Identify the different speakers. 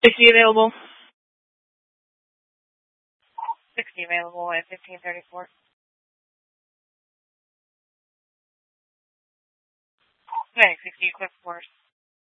Speaker 1: 60 available. 60 available at 1534. Okay, 60 equipped force.